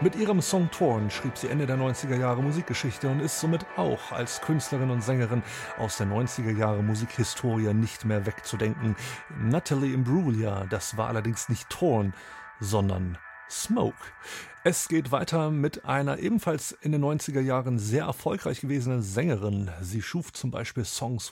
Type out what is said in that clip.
Mit ihrem Song Torn schrieb sie Ende der 90er Jahre Musikgeschichte und ist somit auch als Künstlerin und Sängerin aus der 90er Jahre Musikhistorie nicht mehr wegzudenken. Natalie Imbruglia, das war allerdings nicht Torn, sondern Smoke. Es geht weiter mit einer ebenfalls in den 90er Jahren sehr erfolgreich gewesenen Sängerin. Sie schuf zum Beispiel Songs